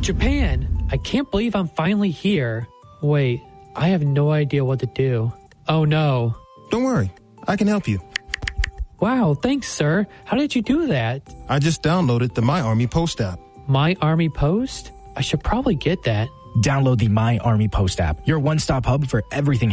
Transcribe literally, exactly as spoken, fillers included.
Japan! I can't believe I'm finally here. Wait, I have no idea what to do. Oh no. Don't worry, I can help you. Wow, thanks, sir. How did you do that? I just downloaded the My Army Post app. My Army Post? I should probably get that. Download the My Army Post app, your one-stop hub for everything